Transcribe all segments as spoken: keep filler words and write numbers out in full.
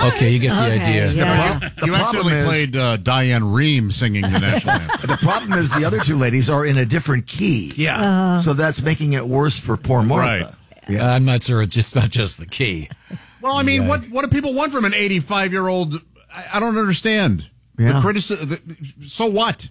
Okay, you get the Okay, idea. yeah. The You problem accidentally is- played uh, Diane Rehm singing the national anthem. The problem is the other two ladies are in a different key. Yeah. So that's making it worse for poor Martha. Right. Uh, I'm not sure. It's, it's not just the key. Well, I mean, Yeah. what what do people want from an eighty-five-year-old? I, I don't understand. Yeah. The criticism. So what?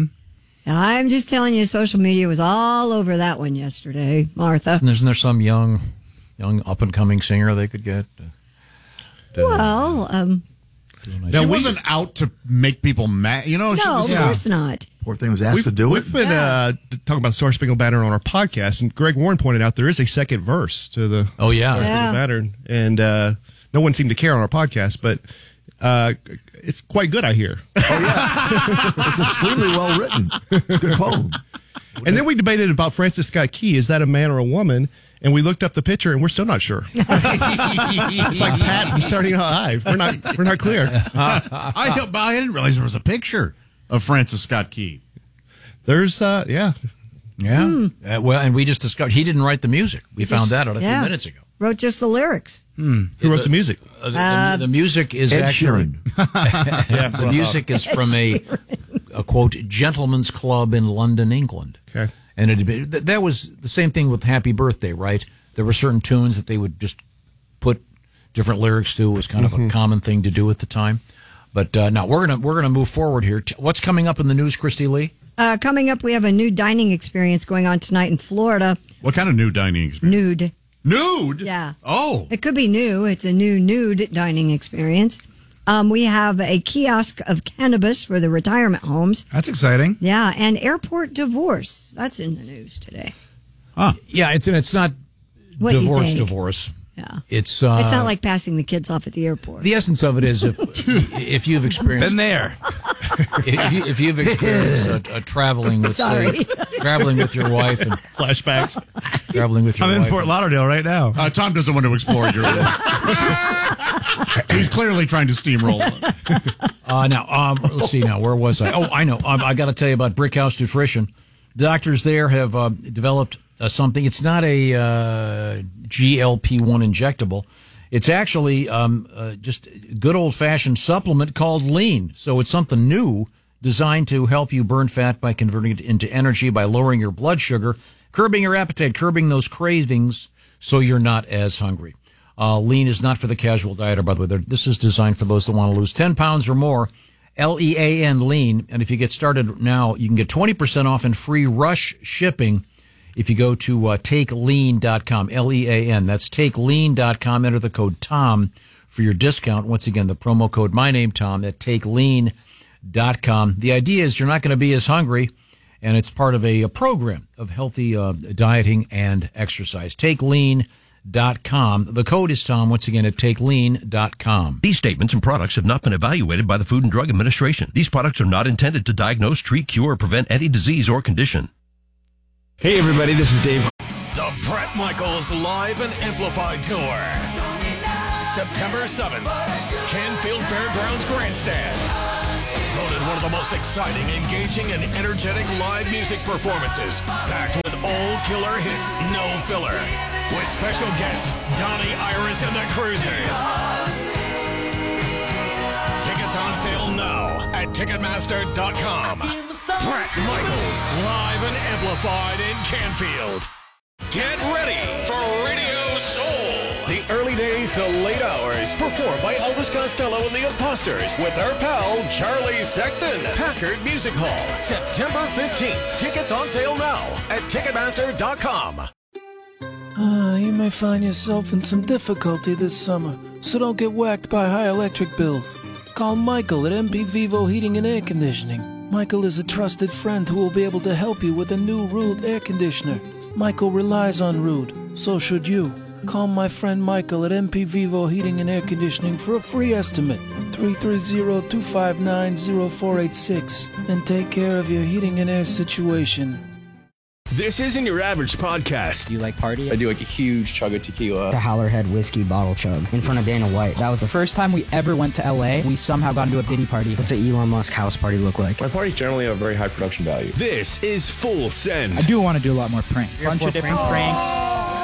I'm just telling you, social media was all over that one yesterday, Martha. Isn't there some young, young up and coming singer they could get? to- to Well, um, do a nice She job? wasn't out to make people mad. You know, she no, was, of course not. Poor thing was asked We've, to do we've it. been uh, talking about Star Spangled Banner on our podcast, and Greg Warren pointed out there is a second verse to the Oh, yeah. Star Yeah. Spangled Banner, and uh, no one seemed to care on our podcast, but uh, it's quite good, I hear. It's extremely well written. Good poem. And then we debated about Francis Scott Key. Is that a man or a woman? And we looked up the picture, and we're still not sure. It's like Pat from Saturday Night Live. We're not, we're not clear. I, don't- I didn't realize there was a picture of Francis Scott Key. There's, uh, yeah. Yeah. Uh, well, and we just discovered he didn't write the music. We found that out a few Yeah. minutes ago. Wrote just the lyrics. Who wrote the music? Uh, the, the music is Ed actually Sheeran. Yeah, the music is from a, a quote gentleman's club in London, England. Okay. And it had been, th- that was the same thing with Happy Birthday, right? There were certain tunes that they would just put different lyrics to. It was kind of a common thing to do at the time. But uh, now we're gonna we're gonna move forward here. T- What's coming up in the news, Christy Lee? Uh, coming up, we have a new dining experience going on tonight in Florida. What kind of new dining experience? Nude. Nude? Yeah. Oh. It could be new. It's a new nude dining experience. Um, we have a kiosk of cannabis for the retirement homes. That's exciting. Yeah, and airport divorce. That's in the news today. Yeah, it's and it's not What do you divorce, think? divorce. Yeah. It's uh, It's not like passing the kids off at the airport. the essence of it is if if you've experienced Been there. if, you, if you've experienced a, a traveling with Sorry. say, traveling with your wife and Flashbacks. traveling with your I'm in wife. Fort Lauderdale right now. Uh, Tom doesn't want to explore your He's clearly trying to steamroll. Uh, now, um, let's see. Now, where was I? Oh, I know. Um, I got to tell you about Brickhouse Nutrition. The doctors there have uh, developed uh, something. It's not a uh, G L P one injectable. It's actually um, uh, just good old fashioned supplement called Lean. So it's something new designed to help you burn fat by converting it into energy by lowering your blood sugar, curbing your appetite, curbing those cravings, so you're not as hungry. Uh, lean is not for the casual dieter, by the way. They're, this is designed for those that want to lose ten pounds or more. L E A N, Lean. And if you get started now, you can get twenty percent off and free rush shipping if you go to uh, take lean dot com, L E A N. That's take lean dot com. Enter the code TOM for your discount. Once again, the promo code, my name, Tom, at take lean dot com. The idea is you're not going to be as hungry, and it's part of a, a program of healthy uh, dieting and exercise. take lean dot com. The code is Tom, once again, at take lean dot com. These statements and products have not been evaluated by the Food and Drug Administration. These products are not intended to diagnose, treat, cure, or prevent any disease or condition. Hey, everybody, this is Dave. The Bret Michaels Live and Amplified Tour. September seventh, Canfield Fairgrounds Grandstand. Voted one of the most exciting, engaging, and energetic live music performances. Packed with old killer hits, no filler. With special guest Donnie Iris and the Cruisers. Tickets on sale now at Ticketmaster dot com. Bret Michaels, live and amplified in Canfield. Get ready for Radio Soul. The early days to late hours. Performed by Elvis Costello and the Imposters with their pal Charlie Sexton. Packard Music Hall, September fifteenth. Tickets on sale now at Ticketmaster dot com. Uh, you may find yourself in some difficulty this summer, so don't get whacked by high electric bills. Call Michael at M P Vivo Heating and Air Conditioning. Michael is a trusted friend who will be able to help you with a new Rude air conditioner. Michael relies on Rude, so should you. Call my friend Michael at M P Vivo Heating and Air Conditioning for a free estimate. three three zero, two five nine, zero four eight six and take care of your heating and air situation. This isn't your average podcast. Do you like party? I do like a huge chug of tequila. The Howlerhead whiskey bottle chug in front of Dana White. That was the first time we ever went to L A. We somehow got into a Diddy party. What's an Elon Musk house party look like? My parties generally have very high production value. This is Full Send. I do want to do a lot more pranks. A bunch of different pranks.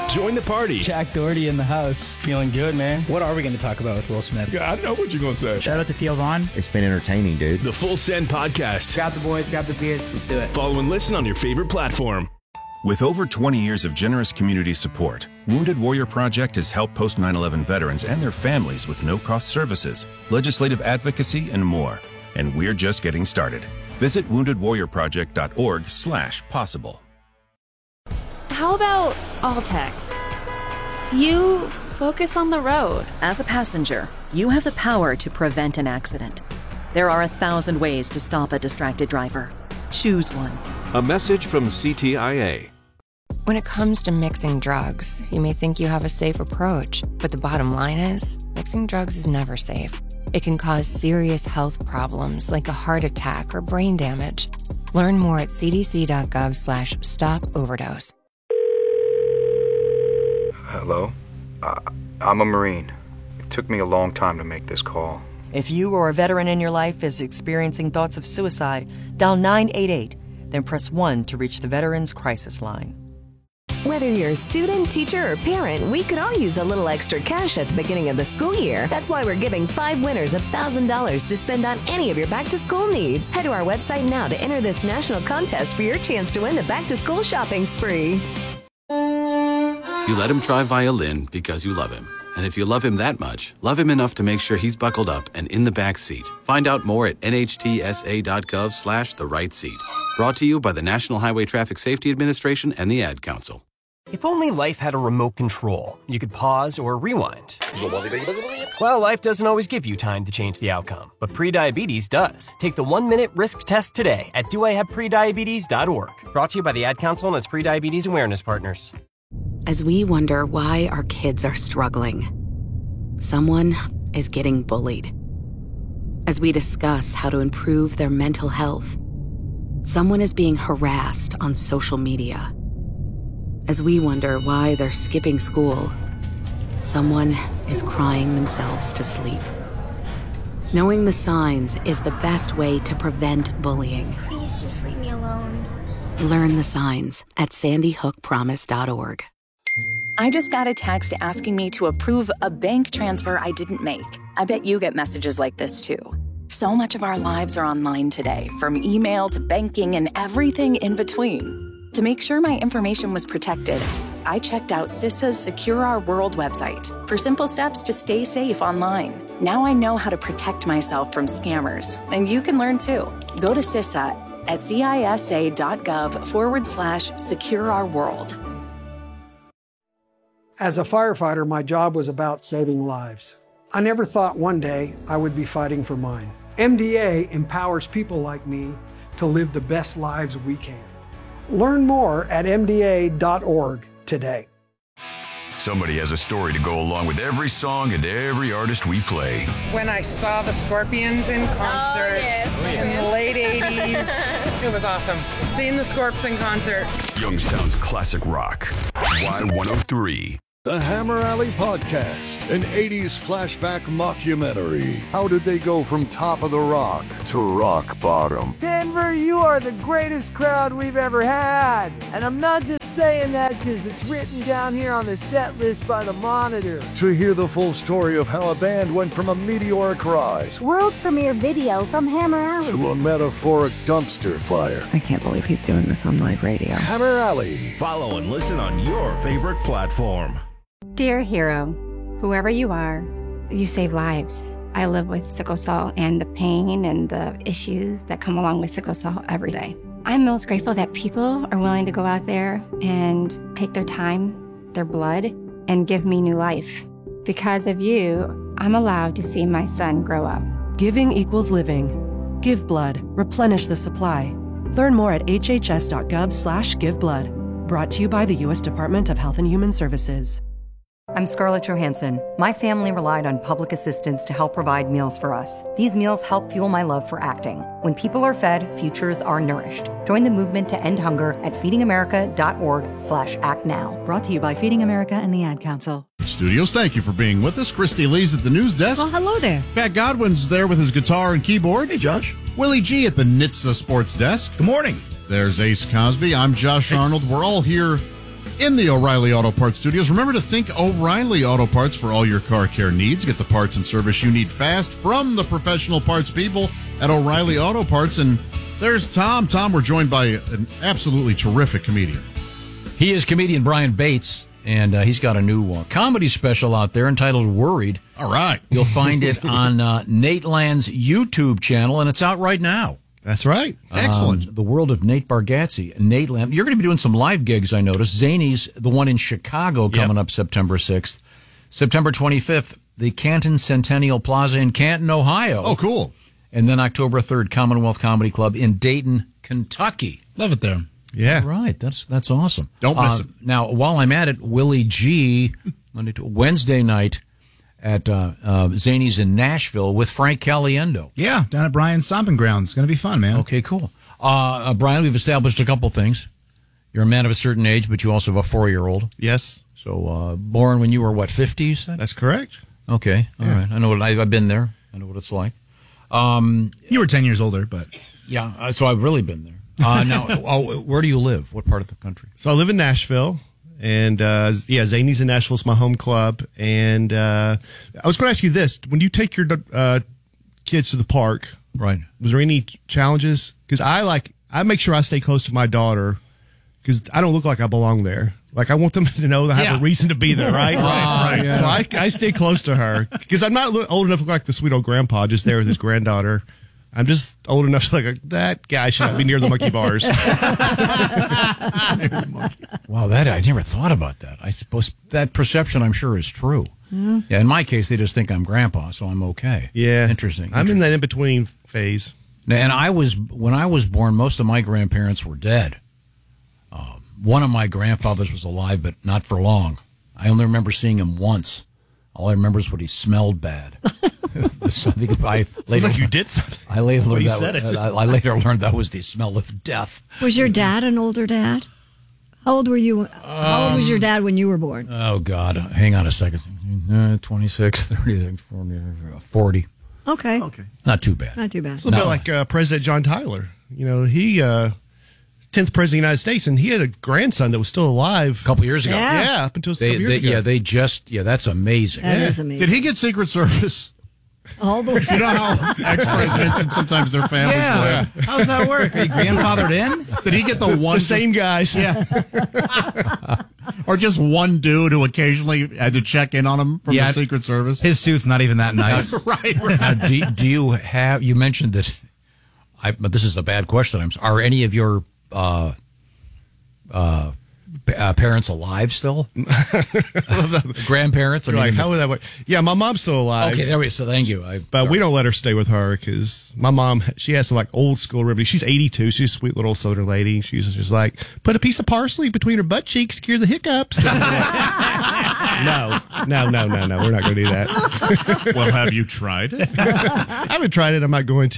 Join the party. Jack Doherty in the house. Feeling good, man. What are we going to talk about with Will Smith? Yeah, I know what you're going to say. Shout out to Theo Vaughn. It's been entertaining, dude. The Full Send Podcast. Grab the boys, grab the beers. Let's do it. Follow and listen on your favorite platform. With over twenty years of generous community support, Wounded Warrior Project has helped post nine eleven veterans and their families with no-cost services, legislative advocacy, and more. And we're just getting started. Visit wounded warrior project dot org slash possible. How about all text? You focus on the road. As a passenger, you have the power to prevent an accident. There are a thousand ways to stop a distracted driver. Choose one. A message from C T I A. When it comes to mixing drugs, you may think you have a safe approach, but the bottom line is, mixing drugs is never safe. It can cause serious health problems like a heart attack or brain damage. Learn more at c d c dot gov slash stop overdose. Hello? Uh, I'm a Marine. It took me a long time to make this call. If you or a veteran in your life is experiencing thoughts of suicide, dial nine eight eight, then press one to reach the Veterans Crisis Line. Whether you're a student, teacher, or parent, we could all use a little extra cash at the beginning of the school year. That's why we're giving five winners one thousand dollars to spend on any of your back-to-school needs. Head to our website now to enter this national contest for your chance to win the back-to-school shopping spree. You let him try violin because you love him. And if you love him that much, love him enough to make sure he's buckled up and in the back seat. Find out more at n h t s a dot gov slash the right seat. Brought to you by the National Highway Traffic Safety Administration and the Ad Council. If only life had a remote control, you could pause or rewind. Well, life doesn't always give you time to change the outcome, but prediabetes does. Take the one-minute risk test today at do I have prediabetes dot org. Brought to you by the Ad Council and its Prediabetes Awareness Partners. As we wonder why our kids are struggling, someone is getting bullied. As we discuss how to improve their mental health, someone is being harassed on social media. As we wonder why they're skipping school, someone is crying themselves to sleep. Knowing the signs is the best way to prevent bullying. Please just leave me alone. Learn the signs at sandy hook promise dot org. I just got a text asking me to approve a bank transfer I didn't make. I bet you get messages like this too. So much of our lives are online today, from email to banking and everything in between. To make sure my information was protected, I checked out CISA's Secure Our World website for simple steps to stay safe online. Now I know how to protect myself from scammers, and you can learn too. Go to CISA at cisa.gov forward slash secure our world. As a firefighter, my job was about saving lives. I never thought one day I would be fighting for mine. M D A empowers people like me to live the best lives we can. Learn more at m d a dot org today. Somebody has a story to go along with every song and every artist we play. When I saw the Scorpions in concert oh, yes. in the late eighties, it was awesome. Seeing the Scorps in concert. Youngstown's classic rock. Y one oh three. The Hammer Alley Podcast, an eighties flashback mockumentary. How did they go from top of the rock to rock bottom? Denver, you are the greatest crowd we've ever had. And I'm not just saying that because it's written down here on the set list by the Monitor. To hear the full story of how a band went from a meteoric rise, world premiere video from Hammer Alley, to a metaphoric dumpster fire. I can't believe he's doing this on live radio. Hammer Alley. Follow and listen on your favorite platform. Dear hero, whoever you are, you save lives. I live with sickle cell and the pain and the issues that come along with sickle cell every day. I'm most grateful that people are willing to go out there and take their time, their blood, and give me new life. Because of you, I'm allowed to see my son grow up. Giving equals living. Give blood. Replenish the supply. Learn more at h h s dot gov slash give blood. Brought to you by the U S Department of Health and Human Services. I'm Scarlett Johansson. My family relied on public assistance to help provide meals for us. These meals help fuel my love for acting. When people are fed, futures are nourished. Join the movement to end hunger at feedingamerica.org slash act now. Brought to you by Feeding America and the Ad Council. Studios, thank you for being with us. Christy Lee's at the news desk. Oh, hello there. Pat Godwin's there with his guitar and keyboard. Hey, Josh. Willie G at the N H T S A Sports Desk. Good morning. There's Ace Cosby. I'm Josh Arnold. We're all here in the O'Reilly Auto Parts studios. Remember to think O'Reilly Auto Parts for all your car care needs. Get the parts and service you need fast from the professional parts people at O'Reilly Auto Parts. And there's Tom. Tom, we're joined by an absolutely terrific comedian. He is comedian Brian Bates, and uh, he's got a new uh, comedy special out there entitled Worried. All right. You'll find it on uh, Nate Land's YouTube channel, and it's out right now. That's right. Excellent. Um, the world of Nate Bargatze. Nate Land. You're going to be doing some live gigs, I noticed. Zany's, the one in Chicago, coming yep. up September sixth. September twenty-fifth, the Canton Centennial Plaza in Canton, Ohio. Oh, cool. And then October third, Commonwealth Comedy Club in Dayton, Kentucky. Love it there. Yeah. All right. That's that's awesome. Don't miss uh, it. Now, while I'm at it, Willie G, Monday to Wednesday night at uh, uh, Zany's in Nashville with Frank Caliendo. Yeah, down at Brian's Stomping Grounds. It's going to be fun, man. Okay, cool. Uh, uh, Brian, we've established a couple things. You're a man of a certain age, but you also have a four-year-old. Yes. So, uh, born when you were, what, fifty, you said? That's correct. Okay, all yeah. right. I know what I, I've been there. I know what it's like. Um, you were ten years older, but... Yeah, uh, so I've really been there. Uh, now, oh, where do you live? What part of the country? So I live in Nashville. And, uh, yeah, Zany's in Nashville is my home club. And uh, I was going to ask you this. When you take your uh, kids to the park, right? Was there any challenges? Because I, like, I make sure I stay close to my daughter because I don't look like I belong there. Like, I want them to know that I have yeah. a reason to be there, right? right, right. Yeah. So I, I stay close to her because I'm not old enough to look like the sweet old grandpa just there with his granddaughter. I'm just old enough to like that guy should not be near the monkey bars. Wow, that I never thought about that. I suppose that perception, I'm sure, is true. Mm-hmm. Yeah, in my case, they just think I'm grandpa, so I'm okay. Yeah, interesting. I'm interesting. in that in between phase. And I was when I was born, most of my grandparents were dead. Uh, one of my grandfathers was alive, but not for long. I only remember seeing him once. All I remember is what he smelled bad. I think I later like you did something. I later learned well, that. Was, I, I later learned that was the smell of death. Was your dad an older dad? How old were you? How old was your dad when you were born? Oh God! Hang on a second. Uh, twenty-six, thirty-six, forty, forty. Okay. Okay. Not too bad. Not too bad. It's a little no. bit like uh, President John Tyler. You know, he uh, tenth president of the United States, and he had a grandson that was still alive a couple years ago. Yeah, yeah up until a they, couple years they, ago. Yeah, they just yeah, that's amazing. That yeah. is amazing. Did he get Secret Service? All the way. You know how ex-presidents and sometimes their families yeah. live? How's that work? Are you grandfathered in? Did he get the one? The same guys. Yeah. Or just one dude who occasionally had to check in on him from yeah, the Secret Service? His suit's not even that nice. right. right. Uh, do, do you have, you mentioned that, I, but this is a bad question. I'm, are any of your uh, uh, Uh, parents alive still? Grandparents? I You're mean, like, how would that work? Yeah, my mom's still alive. Okay, there we go. So thank you. I, but we don't let her stay with her because my mom, she has some like old school remedy. She's eighty-two. She's a sweet little Southern lady. She's just like, put a piece of parsley between her butt cheeks, cure the hiccups. no, no, no, no, no. We're not going to do that. Well, have you tried it? I haven't tried it. I'm not going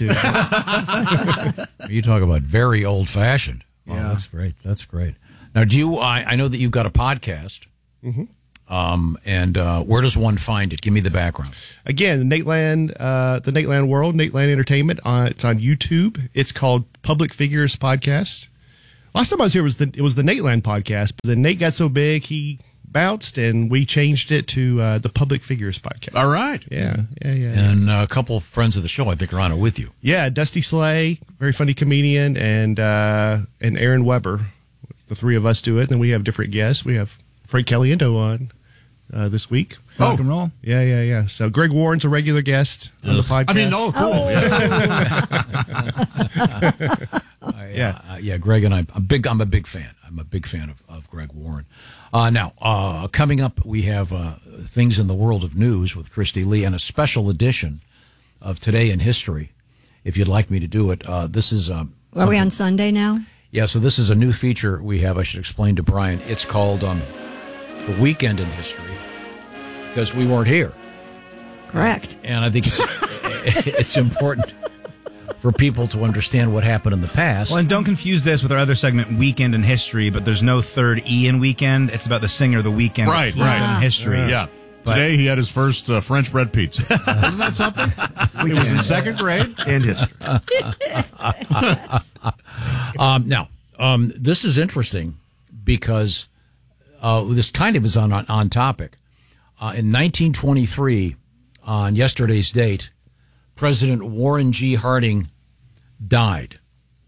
to. You talk about very old fashioned. Oh, yeah. That's great. That's great. Now, do you? I, I know that you've got a podcast, mm-hmm. um, and uh, where does one find it? Give me the background. Again, Nate Land, uh, the Nate Land World, Nate Land Entertainment. Uh, it's on YouTube. It's called Public Figures Podcast. Last time I was here was the it was the Nate Land podcast, but then Nate got so big he bounced, and we changed it to uh, the Public Figures Podcast. All right, yeah, yeah, yeah. And uh, a couple of friends of the show, I think, are on it with you. Yeah, Dusty Slay, very funny comedian, and uh, and Aaron Weber. The three of us do it, and then we have different guests. We have Frank Caliendo on uh, this week. Oh. Rock and roll. Yeah, yeah, yeah. So Greg Warren's a regular guest Ugh. on the podcast. I mean, oh, cool. Oh. Yeah, yeah, uh, yeah. Greg and I, I'm big. I'm a big fan. I'm a big fan of, of Greg Warren. Uh, now, uh, coming up, we have uh, things in the world of news with Christy Lee, and a special edition of Today in History. If you'd like me to do it, uh, this is. Um, Are we on Sunday now? Yeah, so this is a new feature we have. I should explain to Brian. It's called um, The Weekend in History, because we weren't here. Correct. And I think it's, it's important for people to understand what happened in the past. Well, and don't confuse this with our other segment, Weekend in History, but there's no third E in Weekend. It's about the singer, The Weekend. Right, right. In history. Uh, yeah. But today he had his first uh, French bread pizza. Wasn't that something? It was in second grade. In history. um, now, um, this is interesting because uh, this kind of is on on, on topic. Uh, in nineteen twenty-three, on yesterday's date, President Warren G. Harding died.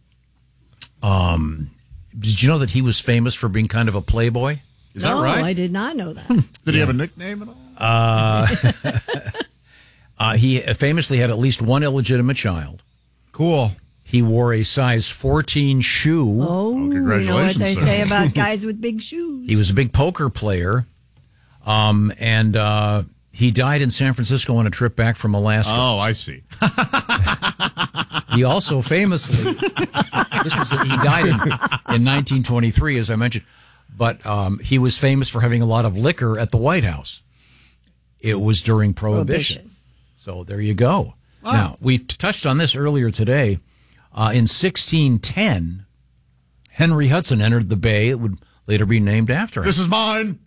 Um, did you know that he was famous for being kind of a playboy? Is no, that right? I did not know that. Did yeah. he have a nickname at all? Uh, uh, he famously had at least one illegitimate child. Cool. He wore a size fourteen shoe. Oh, oh congratulations, you know what they sir. say about guys with big shoes. He was a big poker player. Um, and uh, he died in San Francisco on a trip back from Alaska. Oh, I see. He also famously, this was he died in, in nineteen twenty-three, as I mentioned, but um, he was famous for having a lot of liquor at the White House. It was during Prohibition. Prohibition. So there you go. Wow. Now, we t- touched on this earlier today. Uh, in sixteen ten, Henry Hudson entered the bay. It would later be named after him. This is mine.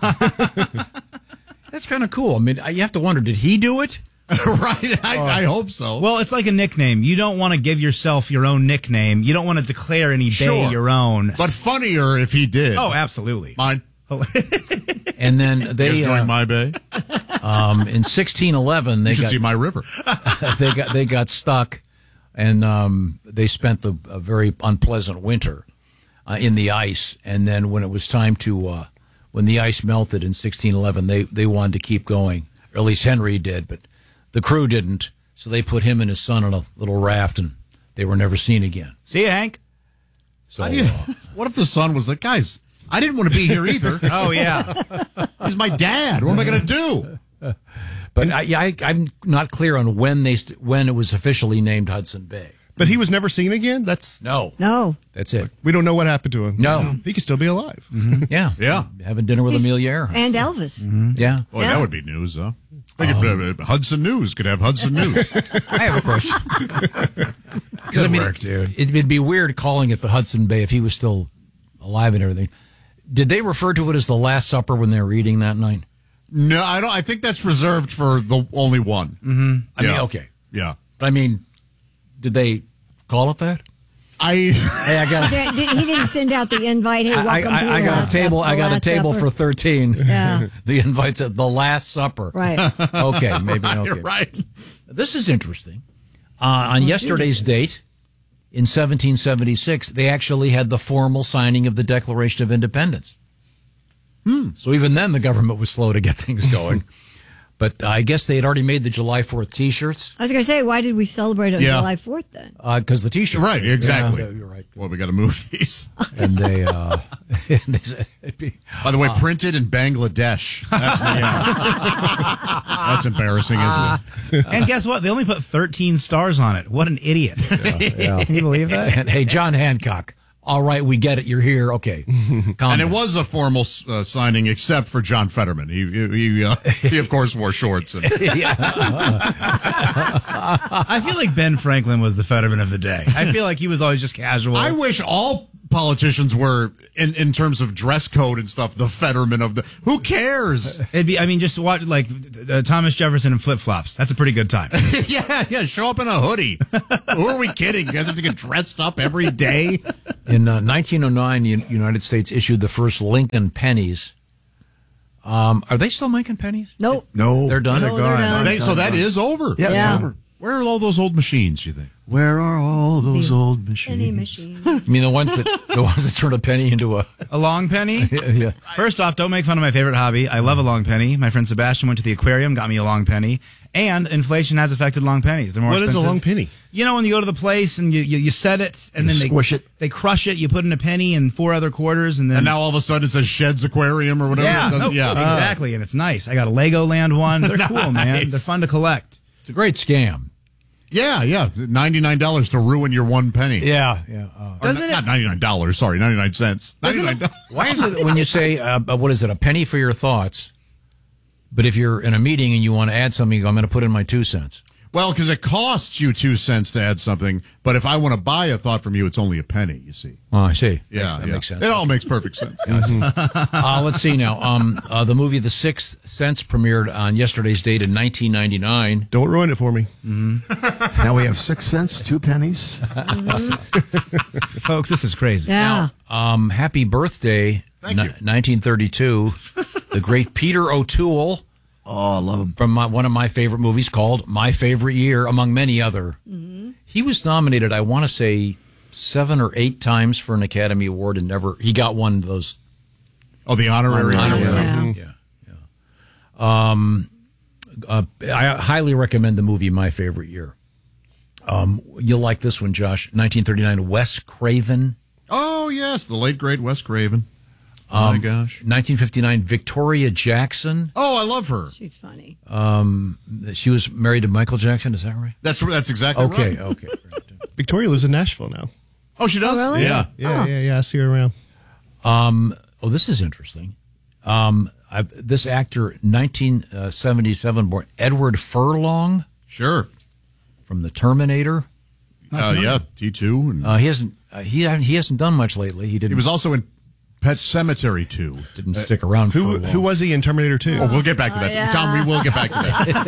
That's kind of cool. I mean, you have to wonder, did he do it? Right, I, Oh. I hope so. Well, it's like a nickname. You don't want to give yourself your own nickname. You don't want to declare any bay Sure. your own. But funnier if he did. Oh, absolutely. Mine. And then they Yes, during uh, my bay. um, in sixteen eleven they You should got see my river. they got they got stuck, and um, they spent the a very unpleasant winter uh, in the ice. And then when it was time to uh, when the ice melted in sixteen eleven, they they wanted to keep going, or at least Henry did, but the crew didn't. So they put him and his son on a little raft, and they were never seen again. See you, Hank. So How do you- uh, what if the son was like, guys, I didn't want to be here either. Oh, yeah. He's my dad. What am I going to do? but I, yeah, I, I'm not clear on when they st- when it was officially named Hudson Bay. But he was never seen again? That's No, No. that's it. We don't know what happened to him. No. He could still be alive. Yeah, Yeah. having dinner with He's- Amelia Earhart. And Elvis. Yeah. Boy, Yeah. that would be news, though. They could, uh, Hudson News could have Hudson News. I have a question. Good work, dude. It'd be weird calling it the Hudson Bay if he was still alive and everything. Did they refer to it as the Last Supper when they were eating that night? No, I don't. I think that's reserved for the only one. Mm-hmm. I Yeah. mean, okay. Yeah. But I mean, did they call it that? I Hey, I got. Did- did- he didn't send out the invite. Hey, I, welcome I, to I the got last a table. supper, I got a last table supper. for thirteen. Yeah. The invite's at the Last Supper. Right. Okay, maybe. Okay. You're right. This is interesting. Uh, on Oh, yesterday's date, in seventeen seventy-six, they actually had the formal signing of the Declaration of Independence. Hmm. So even then, the government was slow to get things going. But I guess they had already made the July fourth T-shirts. I was going to say, why did we celebrate on Yeah. July fourth then? Because the T-shirts. Right, exactly. Yeah, you're right. Well, we got to move these. And they, uh, and they said, it'd be, By the way, printed in Bangladesh. That's, that's embarrassing, isn't it? And guess what? They only put thirteen stars on it. What an idiot. yeah. Can you believe that? And, hey, John Hancock. All right, we get it. You're here. Okay. Calm And it down. was a formal uh, signing, except for John Fetterman. He, he, he, uh, he of course, wore shorts. And, I feel like Ben Franklin was the Fetterman of the day. I feel like he was always just casual. I wish all politicians were, in, in terms of dress code and stuff, the Fetterman of the. Who cares? It'd be. I mean, just watch like uh, Thomas Jefferson in flip flops. That's a pretty good time. yeah, yeah. Show up in a hoodie. Who are we kidding? You guys have to get dressed up every day. In uh, nineteen oh nine, the United States issued the first Lincoln pennies. Um, are they still making pennies? Nope. No, They're done? No, they're done. They, so that is over. Yeah, Yeah. it's over. Where are all those old machines? You think? Where are all those old machines? Penny machine. I mean, the ones that the ones that turn a penny into a A long penny? yeah, yeah. First off, don't make fun of my favorite hobby. I love a long penny. My friend Sebastian went to the aquarium, got me a long penny. And inflation has affected long pennies. They're more What is expensive. a long penny? You know, when you go to the place and you, you, you set it and You then they squish it. They crush it. You put in a penny and four other quarters, and then And now all of a sudden it says Shed's Aquarium or whatever. yeah, It does- no, yeah. exactly. And it's nice. I got a Legoland one. They're cool, man. Nice. They're fun to collect. It's a great scam. Yeah, yeah. ninety-nine dollars to ruin your one penny. Yeah, yeah. Uh, Or Doesn't not, it- not ninety-nine dollars, sorry, ninety-nine cents. ninety-nine dollars. why is it when you say uh, what is it a penny for your thoughts? But if you're in a meeting and you want to add something, you go, I'm going to put in my two cents. Well, because it costs you two cents to add something, but if I want to buy a thought from you, it's only a penny, you see. Oh, I see. Yeah, Makes- that yeah. makes sense. It all makes perfect sense. uh, let's see now. Um, uh, the movie The Sixth Sense premiered on yesterday's date in nineteen ninety-nine. Don't ruin it for me. Now we have six cents, two pennies. Folks, this is crazy. Yeah. Now, um, happy birthday Thank you. nineteen thirty-two, the great Peter O'Toole. Oh, I love him. From my, one of my favorite movies called My Favorite Year, among many other. Mm-hmm. He was nominated, I want to say, seven or eight times for an Academy Award, and never he got one of those. Oh, the honorary. honorary Yeah. yeah, yeah. Um, uh, I highly recommend the movie My Favorite Year. Um, you'll like this one, Josh. nineteen thirty-nine, Wes Craven. Oh, yes, the late, great Wes Craven. Oh, Um, my gosh. nineteen fifty-nine, Victoria Jackson. Oh, I love her. She's funny. Um, she was married to Michael Jackson. Is that right? That's that's exactly Okay, right. okay. Victoria lives in Nashville now. Oh, she does? Oh, really? Yeah. Yeah, Oh. yeah, yeah. I see her around. Um, oh, this is interesting. Um, I, this actor, nineteen seventy-seven born, Edward Furlong. Sure. From The Terminator. Uh, yeah, T two. And Uh, he hasn't. Uh, he he hasn't done much lately. He didn't. he was also in Pet Cemetery two. Didn't stick around for Who long. who was he in Terminator two? Oh, we'll get back to that. Oh, yeah. Tom, we will get back to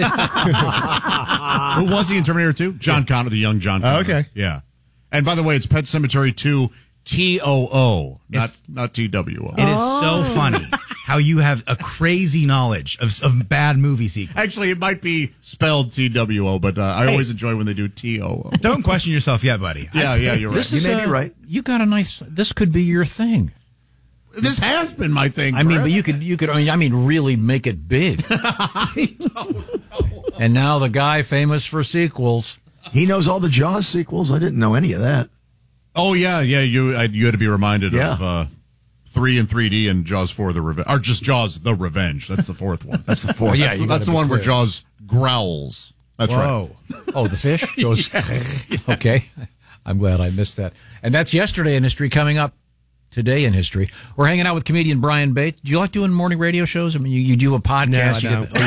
that. Who was he in Terminator two? John Connor, the young John Connor. Oh, okay. Yeah. And by the way, it's Pet Cemetery two T O O, not not T W O. It is so funny how you have a crazy knowledge of, of bad movie sequels. Actually, it might be spelled T W O, but uh, I Hey. always enjoy when they do T O O. Don't question yourself yet, buddy. Yeah, yeah, you're right. This You is may a- be right. You got a nice. This could be your thing. This has been my thing. I mean, forever. but you could you could. I mean, I mean, really make it big. I don't know. And now the guy famous for sequels. He knows all the Jaws sequels. I didn't know any of that. Oh yeah, yeah. You I, you had to be reminded Yeah. of uh, three and three D and Jaws four the Revenge, or just Jaws the Revenge. That's the fourth one. That's the fourth. Oh, yeah, that's, you that's gotta the be one where clear. Jaws growls. That's Whoa. right. Oh, the fish goes. Okay, I'm glad I missed that. And that's yesterday in history. Coming up today in history, we're hanging out with comedian Brian Bates. Do you like doing morning radio shows? I mean, you, you do a podcast. No, you I get the-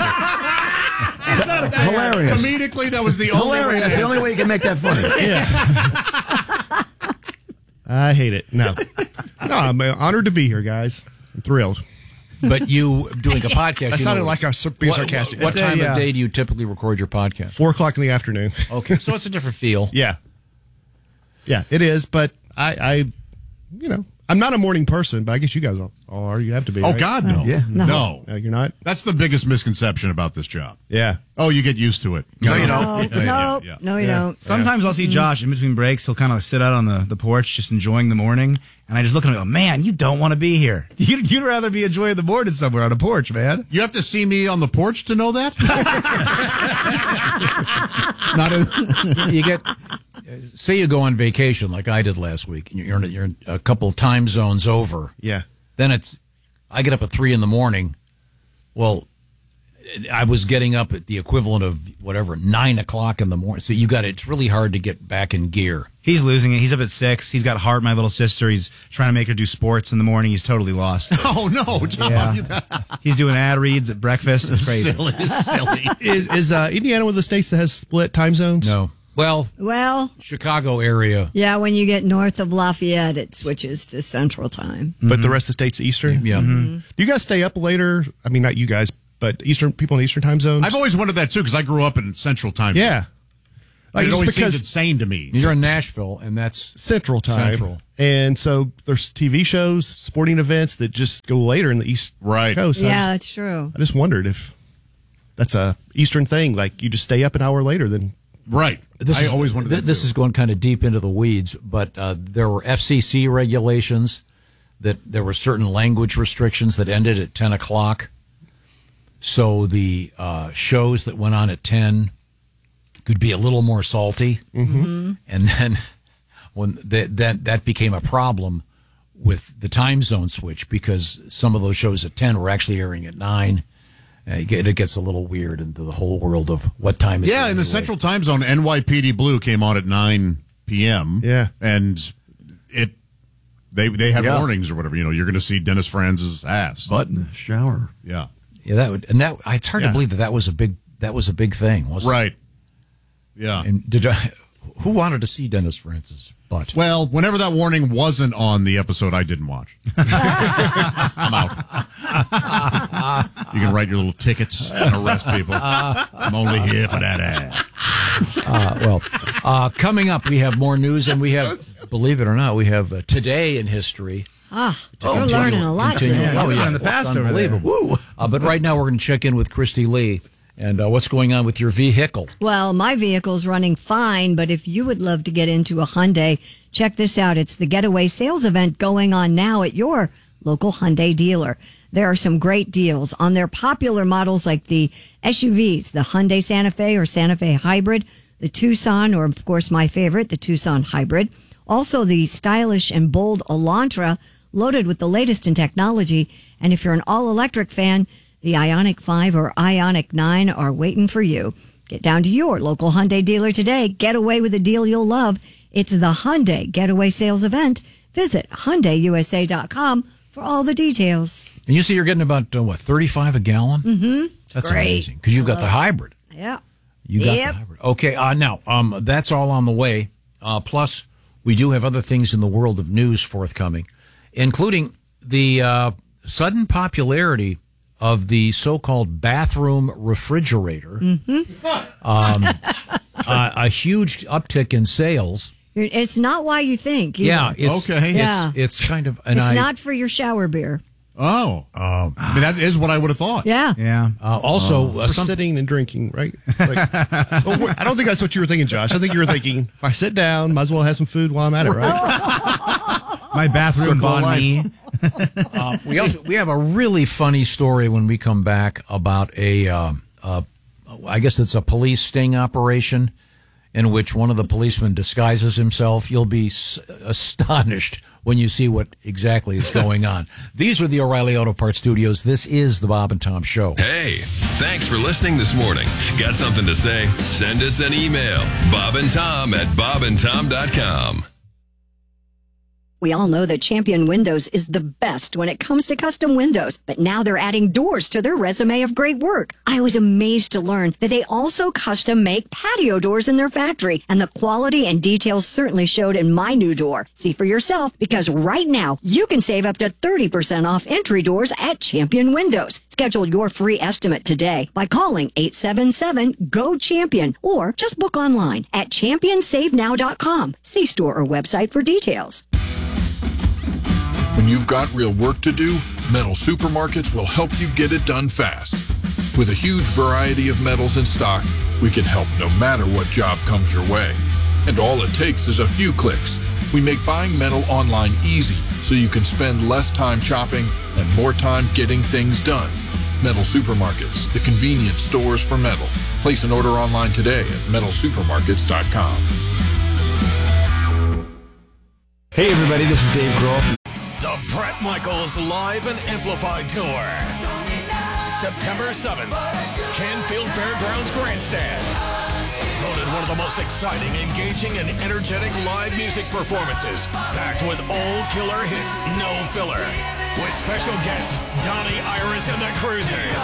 oh, Hilarious. Comedically, that was the only way. Hilarious. That's the only way you can make that funny. I hate it. No. No, I'm uh, honored to be here, guys. I'm thrilled. but you doing a podcast. That you sounded know, like I was being what, sarcastic. What, what time Yeah. of day do you typically record your podcast? Four o'clock in the afternoon. Okay, so it's a different feel. Yeah. Yeah, it is. But I, I, you know, I'm not a morning person, but I guess you guys all, all are. You have to be. Oh right? God, no. Yeah. No. No, you're not. That's the biggest misconception about this job. Yeah. Oh, you get used to it. No, you No, don't. no, yeah, yeah. no, you Yeah. don't. Sometimes I'll see Josh in between breaks. He'll kind of sit out on the, the porch just enjoying the morning. And I just look at him and go, man, you don't want to be here. You'd, you'd rather be enjoying the morning somewhere on a porch, man. You have to see me on the porch to know that. Not a, You get, say you go on vacation like I did last week, and you're in, you're in a couple time zones over. Yeah. Then it's, I get up at three in the morning. Well, I was getting up at the equivalent of whatever nine o'clock in the morning. So you got it. It's really hard to get back in gear. He's losing it. He's up at six. He's got Hart, my little sister. He's trying to make her do sports in the morning. He's totally lost. oh no, Tom. Yeah. You got, He's doing ad reads at breakfast. It's crazy. silly, silly. Is is uh, Indiana one of the states that has split time zones? No. Well, Well, Chicago area. yeah, when you get north of Lafayette, it switches to Central Time. But the rest of the state's Eastern? Yeah. Do you guys stay up later? I mean, not you guys, but Eastern people in Eastern time zones? I've always wondered that too because I grew up in Central Time. Yeah. Zone. Like, it just always because seemed insane to me. You're in Nashville, and that's Central time. Central. And so there's T V shows, sporting events that just go later in the East Right. Coast. I Yeah, just- that's true. I just wondered if that's a Eastern thing. Like you just stay up an hour later than. Right. This I is, always wondered th- that This too. is going kind of deep into the weeds, but uh, there were F C C regulations that there were certain language restrictions that ended at ten o'clock. So the uh, shows that went on at ten could be a little more salty, Mm-hmm. and then when the, that that became a problem with the time zone switch because some of those shows at ten were actually airing at nine. Uh, you get- it gets a little weird into the whole world of what time is it Yeah, in the anyway. Central Time Zone, N Y P D Blue came on at nine p.m. Yeah. And it they they have Yeah. warnings or whatever. You know, you're going to see Dennis Franz's ass. Butt in the shower. Yeah. Yeah, that would, and that it's hard Yeah. to believe that that was a big that was a big thing, wasn't Right. Yeah. it? And did I, who wanted to see Dennis Francis' butt? Well, whenever that warning wasn't on the episode, I didn't watch. I'm out. You can write your little tickets and arrest people. I'm only here for that ass. Uh, well, uh, coming up, we have more news, and we have, believe it or not, we have uh, today in history. Ah, To you're continue- learning a lot continue- today. Oh, yeah. in the past over there. Unbelievable. Uh, but right now we're going to check in with Christy Lee. And uh, what's going on with your vehicle? Well, my vehicle's running fine, but if you would love to get into a Hyundai, check this out. It's the Getaway Sales Event going on now at your local Hyundai dealer. There are some great deals on their popular models like the S U Vs, the Hyundai Santa Fe or Santa Fe Hybrid, the Tucson, or of course my favorite, the Tucson Hybrid. Also the stylish and bold Elantra, loaded with the latest in technology. And if you're an all-electric fan, the Ioniq five or Ioniq nine are waiting for you. Get down to your local Hyundai dealer today. Get away with a deal you'll love. It's the Hyundai Getaway Sales Event. Visit Hyundai U S A dot com for all the details. And you see you're getting about, uh, what, thirty-five a gallon? Mm-hmm. That's Great. amazing. Because you've got the hybrid. Yeah. You got Yep. the hybrid. Okay, uh, now, um, that's all on the way. Uh, plus, we do have other things in the world of news forthcoming, including the uh, sudden popularity of the so-called bathroom refrigerator. Mm-hmm. Um, uh, a huge uptick in sales. It's not why you think. either. Yeah, it's, Okay. Yeah. It's, it's kind of... And it's I, not for your shower beer. Oh. Um, I mean, that is what I would have thought. Yeah. Yeah. Uh, also, It's uh, for some, sitting and drinking, right? Like, oh, wait, I don't think that's what you were thinking, Josh. I think you were thinking, if I sit down, might as well have some food while I'm at it, right? My bathroom Circle of bond me. uh, we also, we have a really funny story when we come back about a, um, uh, I guess it's a police sting operation in which one of the policemen disguises himself. You'll be s- astonished when you see what exactly is going on. These are the O'Reilly Auto Parts Studios. This is the Bob and Tom Show. Hey, thanks for listening this morning. Got something to say? Send us an email. Bob and Tom at bob and tom dot com. We all know that Champion Windows is the best when it comes to custom windows, but now they're adding doors to their resume of great work. I was amazed to learn that they also custom make patio doors in their factory, and the quality and details certainly showed in my new door. See for yourself, because right now you can save up to thirty percent off entry doors at Champion Windows. Schedule your free estimate today by calling eight seven seven, G O, CHAMPION or just book online at champion save now dot com. See store or website for details. When you've got real work to do, Metal Supermarkets will help you get it done fast. With a huge variety of metals in stock, we can help no matter what job comes your way. And all it takes is a few clicks. We make buying metal online easy so you can spend less time shopping and more time getting things done. Metal Supermarkets, the convenient stores for metal. Place an order online today at metal supermarkets dot com. Hey everybody, this is Dave Grohl. The Bret Michaels Live and Amplified Tour. September seventh, Canfield Fairgrounds Grandstand. Voted one of the most exciting, engaging, and energetic live music performances. Packed with old killer hits, no filler. With special guest Donnie Iris and the Cruisers.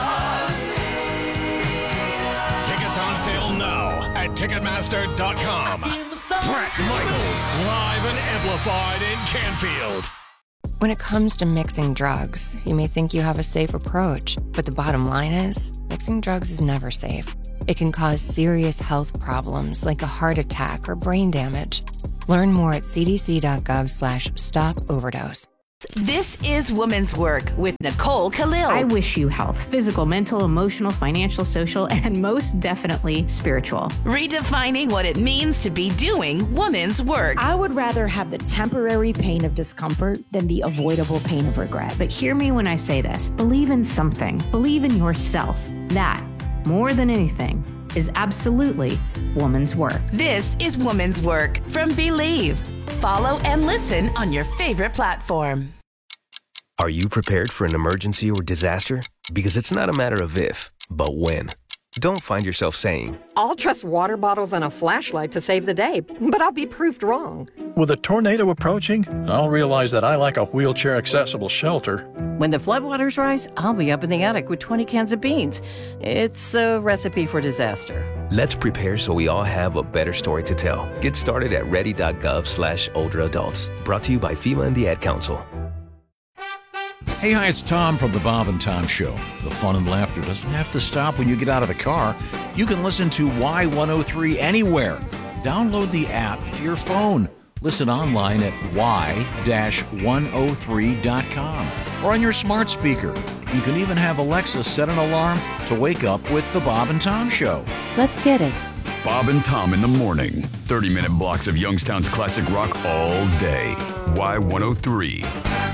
Tickets on sale now at ticketmaster dot com. Bret Michaels Live and Amplified in Canfield. When it comes to mixing drugs, you may think you have a safe approach, but the bottom line is, mixing drugs is never safe. It can cause serious health problems like a heart attack or brain damage. Learn more at c d c dot gov slash stop overdose. This is Women's Work with Nicole Khalil. I wish you health, physical, mental, emotional, financial, social, and most definitely spiritual. Redefining what it means to be doing women's work. I would rather have the temporary pain of discomfort than the avoidable pain of regret. But hear me when I say this. Believe in something. Believe in yourself. That, more than anything, is absolutely woman's work. This is Woman's Work from Believe. Follow and listen on your favorite platform. Are you prepared for an emergency or disaster? Because it's not a matter of if, but when. Don't find yourself saying, I'll trust water bottles and a flashlight to save the day, but I'll be proved wrong. With a tornado approaching, I'll realize that I like a wheelchair-accessible shelter. When the floodwaters rise, I'll be up in the attic with twenty cans of beans. It's a recipe for disaster. let's prepare so we all have a better story to tell. Get started at ready.gov slash older adults. Brought to you by FEMA and the Ad Council. Hey, hi, it's Tom from the Bob and Tom Show. The fun and laughter doesn't have to stop when you get out of the car. You can listen to Y one oh three anywhere. Download the app to your phone. Listen online at y dash one oh three dot com or on your smart speaker. You can even have Alexa set an alarm to wake up with the Bob and Tom Show. Let's get it. Bob and Tom in the morning. thirty-minute blocks of Youngstown's classic rock all day. Y one oh three.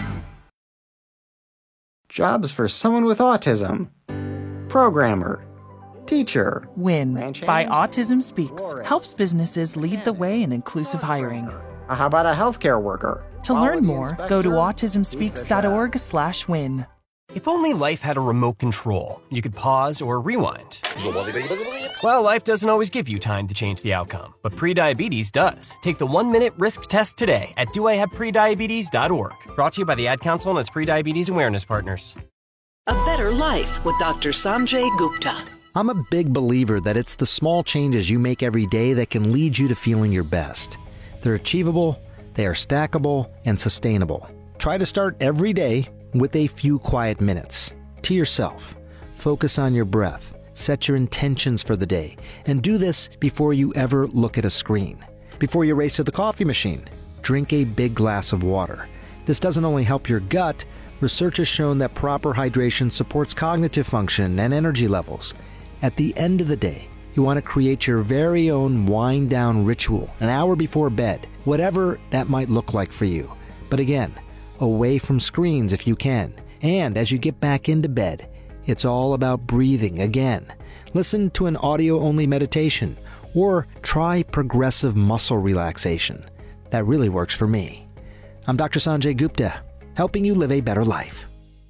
Jobs for someone with autism. Programmer. Teacher. WIN by Autism Speaks helps businesses lead the way in inclusive hiring. How about a healthcare worker? To learn more, go to autism speaks dot org slash win. If only life had a remote control, you could pause or rewind. Well, life doesn't always give you time to change the outcome, but prediabetes does. Take the one-minute risk test today at do I have prediabetes dot org. Brought to you by the Ad Council and its Prediabetes Awareness Partners. A better life with Doctor Sanjay Gupta. I'm a big believer that it's the small changes you make every day that can lead you to feeling your best. They're achievable, they are stackable, and sustainable. Try to start every day with a few quiet minutes. To yourself. Focus on your breath. Set your intentions for the day. And do this before you ever look at a screen. Before you race to the coffee machine, drink a big glass of water. This doesn't only help your gut, research has shown that proper hydration supports cognitive function and energy levels. At the end of the day, you want to create your very own wind-down ritual an hour before bed, whatever that might look like for you. But again, away from screens if you can. And as you get back into bed, it's all about breathing again. Listen to an audio-only meditation or try progressive muscle relaxation. That really works for me. I'm Doctor Sanjay Gupta, helping you live a better life.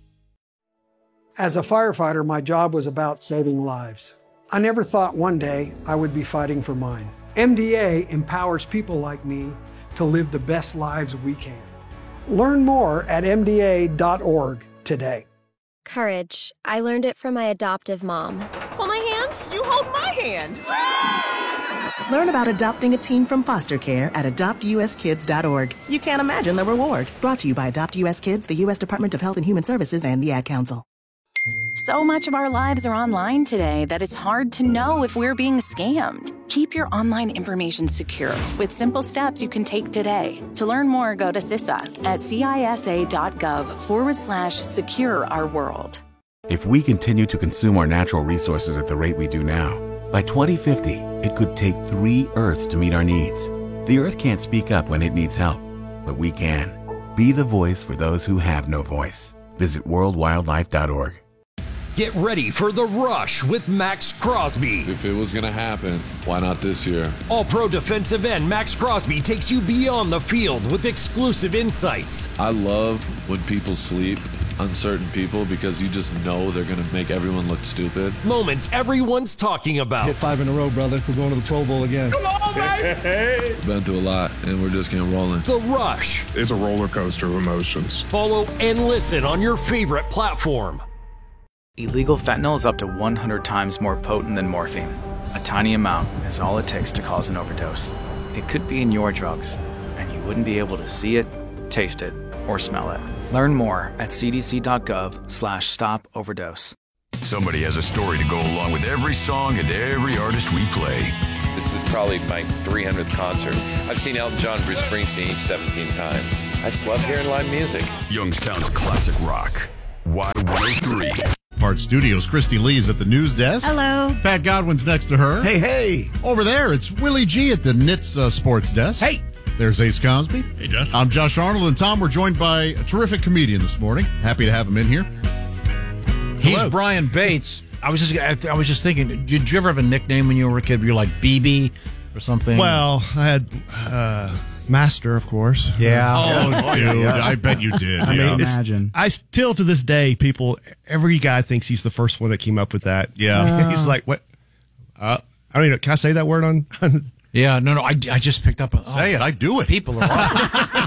As a firefighter, my job was about saving lives. I never thought one day I would be fighting for mine. M D A empowers people like me to live the best lives we can. Learn more at M D A dot org today. Courage. I learned it from my adoptive mom. Hold my hand. You hold my hand. Learn about adopting a teen from foster care at adopt u s kids dot org. You can't imagine the reward. Brought to you by Adopt U S Kids, the U S Department of Health and Human Services, and the Ad Council. So much of our lives are online today that it's hard to know if we're being scammed. Keep your online information secure with simple steps you can take today. To learn more, go to C I S A at C I S A dot gov forward slash secure our world. If we continue to consume our natural resources at the rate we do now, by twenty fifty, it could take three Earths to meet our needs. The Earth can't speak up when it needs help, but we can. Be the voice for those who have no voice. Visit world wildlife dot org. Get ready for The Rush with Max Crosby. If it was going to happen, why not this year? All-Pro defensive end Max Crosby takes you beyond the field with exclusive insights. I love when people sleep on certain people because you just know they're going to make everyone look stupid. Moments everyone's talking about. Hit five in a row, brother. We're going to the Pro Bowl again. Come on, baby! Been through a lot, and we're just getting rolling. The Rush. It's a roller coaster of emotions. Follow and listen on your favorite platform. Illegal fentanyl is up to one hundred times more potent than morphine. A tiny amount is all it takes to cause an overdose. It could be in your drugs, and you wouldn't be able to see it, taste it, or smell it. Learn more at c d c dot gov slash stop overdose. Somebody has a story to go along with every song and every artist we play. This is probably my three hundredth concert. I've seen Elton John and Bruce Springsteen each seventeen times. I just love hearing live music. Youngstown's classic rock. Y one oh three. Parts Studios. Christy Lee's at the news desk. Hello. Pat Godwin's next to her. Hey, hey. Over there, it's Willie G at the Knits uh, sports desk. Hey. There's Ace Cosby. Hey, Josh. I'm Josh Arnold, and Tom, we're joined by a terrific comedian this morning. Happy to have him in here. He's Hello. Brian Bates. I was just I was just thinking, did you ever have a nickname when you were a kid? You're like B B or something? Well, I had uh, Master, of course. Yeah. Oh, dude, Yeah. I bet you did. I yeah. mean, it's- Imagine. I still to this day, people, every guy thinks he's the first one that came up with that. Yeah. He's like, what? Uh, I don't even know. Can I say that word on? Yeah, no, no. I, I just picked up. A, oh, Say it. I do it. People are awful.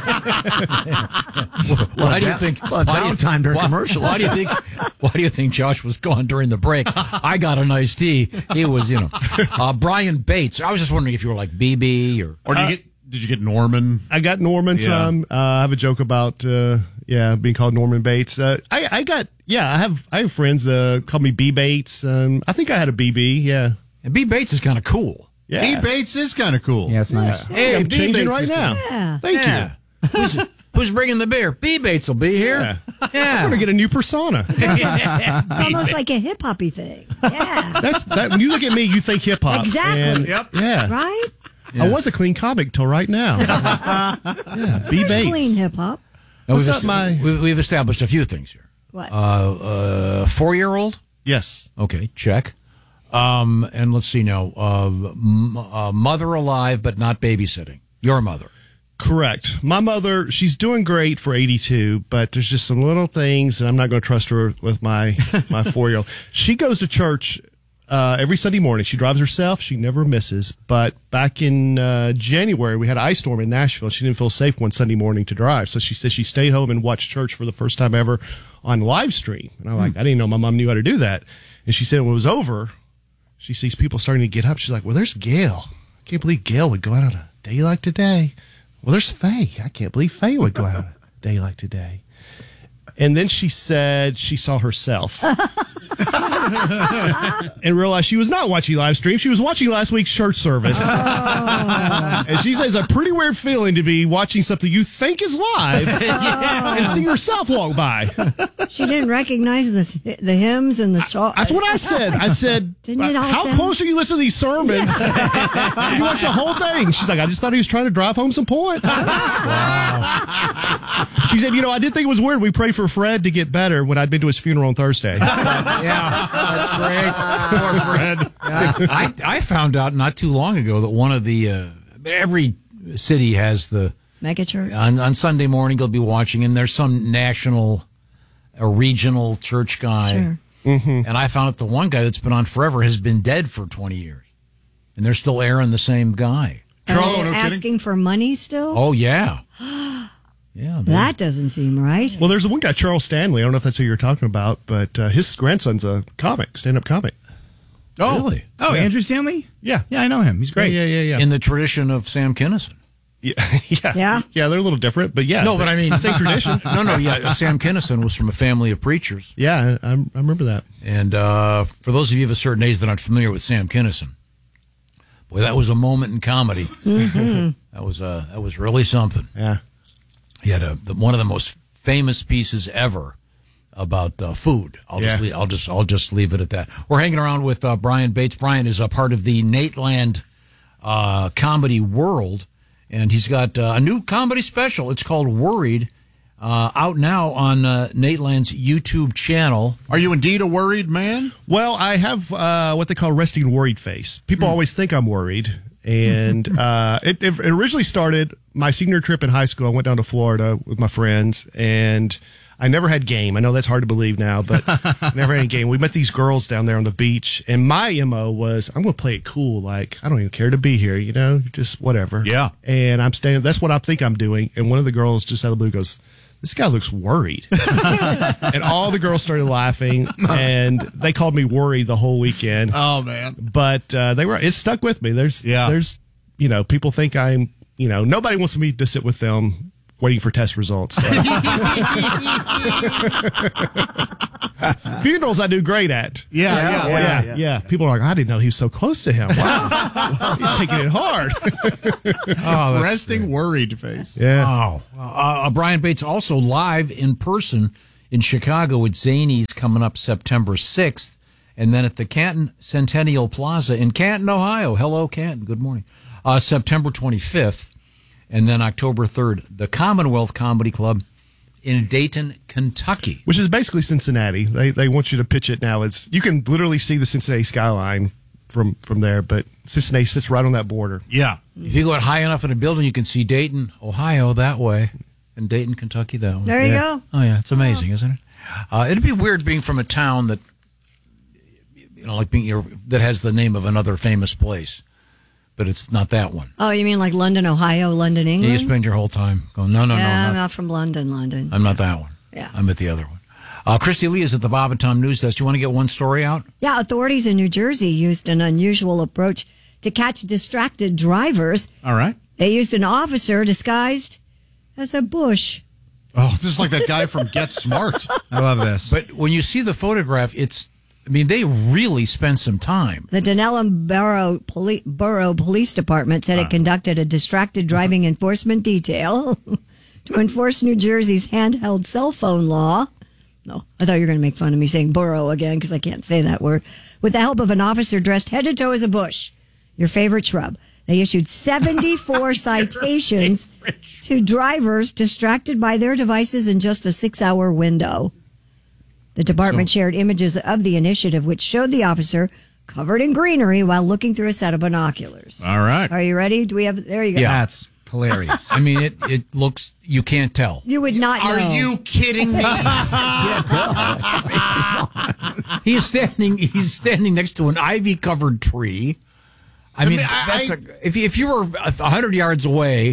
Why do you think? Well, why do you- downtime during why- commercials. Why do you think? Why do you think Josh was gone during the break? I got a nice tea. He was, you know, uh, Brian Bates. I was just wondering if you were like B B or. Or did you get? Did you get Norman? I got Norman Yeah. some. Uh, I have a joke about, uh, yeah, being called Norman Bates. Uh, I, I got, yeah, I have, I have friends uh, call me B Bates. Um, I think I had a B B. Yeah. And B Bates is kind of cool. B. Bates is kind of cool. Yeah, it's nice. Hey, I'm B. changing Bates right is now. cool. Yeah. Thank Yeah. Who's, who's bringing the beer? B. Bates will be here. Yeah. Yeah. I'm gonna get a new persona. It's almost like a hip hoppy thing. Yeah. That's that. When you look at me, you think hip hop. Exactly. And, Yep. Yeah. Right? I was a clean comic till right now. yeah. B. There's Bates. clean hip hop. Now, What's we've, up, my- we- we've established a few things here. What? Uh, uh, four-year-old? Yes. Okay, check. Um, and let's see now. Uh, m- uh, mother alive, but not babysitting. Your mother. Correct. My mother, she's doing great for eighty-two, but there's just some little things, and I'm not going to trust her with my my four-year-old. She goes to church uh, every Sunday morning. She drives herself. She never misses. But back in uh, January, we had an ice storm in Nashville. She didn't feel safe one Sunday morning to drive, so she said she stayed home and watched church for the first time ever on live stream. And I'm like, I didn't know my mom knew how to do that. And she said when it was over, she sees people starting to get up. She's like, well, there's Gail. I can't believe Gail would go out on a day like today. Well, there's Faye. I can't believe Faye would go out on a day like today. And then she said she saw herself and realized she was not watching live stream. She was watching last week's church service. Oh. And she says it's a pretty weird feeling to be watching something you think is live yeah. and see yourself walk by. She didn't recognize the the hymns and the songs. That's what I said. I said, Didn't it all how sound- close are you listening to these sermons? Yeah. You watch the whole thing. She's like, I just thought he was trying to drive home some points. Wow. She said, you know, I did think it was weird. We prayed for Fred to get better when I'd been to his funeral on Thursday. Yeah, that's great. Poor Fred. I, I found out not too long ago that one of the, uh, every city has the, Mega church. on, on Sunday morning you'll be watching, and there's some national, a regional church guy. Sure. Mm-hmm. And I found out the one guy that's been on forever has been dead for twenty years. And they're still airing the same guy. Are they asking for money still? Oh, yeah. Yeah, that doesn't seem right. Well, there's the one guy, Charles Stanley. I don't know if that's who you're talking about, but uh, his grandson's a comic, stand-up comic. Oh, really? Oh, Yeah. Andrew Stanley? Yeah. Yeah, I know him. He's great. Yeah, yeah, yeah. In the tradition of Sam Kinison. Yeah, yeah, yeah, yeah. They're a little different, but yeah. No, but I mean, same tradition. No, no, yeah. Sam Kinison was from a family of preachers. Yeah, I, I remember that. And uh, for those of you of a certain age that aren't familiar with Sam Kinison, boy, that was a moment in comedy. Mm-hmm. That was uh, that was really something. Yeah, he had a the, one of the most famous pieces ever about uh, food. I'll just Yeah. leave, I'll just I'll just leave it at that. We're hanging around with uh, Brian Bates. Brian is a part of the Nateland uh, comedy world. And he's got uh, a new comedy special. It's called Worried, uh, out now on uh, Nateland's YouTube channel. Are you indeed a worried man? Well, I have uh, what they call resting worried face. People Hmm. always think I'm worried. And uh, it, it originally started my senior trip in high school. I went down to Florida with my friends, and I never had game. I know that's hard to believe now, but never had a game. We met these girls down there on the beach, and my M O was, I'm going to play it cool. Like, I don't even care to be here, you know, just whatever. Yeah. And I'm standing, that's what I think I'm doing. And one of the girls just out of the blue goes, this guy looks worried. And all the girls started laughing, and they called me worried the whole weekend. Oh, man. But uh, they were, it stuck with me. There's, Yeah. there's, you know, people think I'm, you know, nobody wants me to sit with them waiting for test results. So. Funerals I do great at. Yeah, yeah, yeah, yeah, yeah, yeah. People are like, I didn't know he was so close to him. Wow. He's taking it hard. Oh, Resting worried face. Yeah. Wow. Uh, uh, Brian Bates also live in person in Chicago at Zanies coming up September sixth. And then at the Canton Centennial Plaza in Canton, Ohio. Hello, Canton. Good morning. Uh, September twenty-fifth. And then October third, the Commonwealth Comedy Club in Dayton, Kentucky. Which is basically Cincinnati. They they want you to pitch it now. It's you can literally see the Cincinnati skyline from, from there, but Cincinnati sits right on that border. Yeah. If you go out high enough in a building, you can see Dayton, Ohio that way, and Dayton, Kentucky that way. There you Yeah. go. Oh, yeah, it's amazing, isn't it? Uh, it'd be weird being from a town that, you know, like being you know, that has the name of another famous place, but it's not that one. Oh, you mean like London, Ohio, London, Yeah, England? you spend your whole time going, no, no, yeah, no, I'm not, not from London, London. I'm not that one. Yeah. I'm at the other one. Uh, Christy Lee is at the Bob and Tom News Desk. Do you want to get one story out? Yeah, authorities in New Jersey used an unusual approach to catch distracted drivers. All right. They used an officer disguised as a bush. Oh, this is like that guy from Get Smart. I love this. But when you see the photograph, it's mean, they really spent some time. The Denellen Borough, Poli- Borough Police Department said Uh. it conducted a distracted driving enforcement detail to enforce New Jersey's handheld cell phone law. No, I thought you were going to make fun of me saying borough again because I can't say that word. With the help of an officer dressed head to toe as a bush, your favorite shrub. They issued seventy-four citations to drivers distracted by their devices in just a six-hour window. The department So- shared images of the initiative, which showed the officer covered in greenery while looking through a set of binoculars. All right. Are you ready? Do we have? There you go. Yeah. That's hilarious. I mean, it, it looks, you can't tell. You would not know. Are you kidding me? He is standing, he's standing next to an ivy covered tree. I mean, I mean, I- that's a, if, you- if you were a hundred yards away,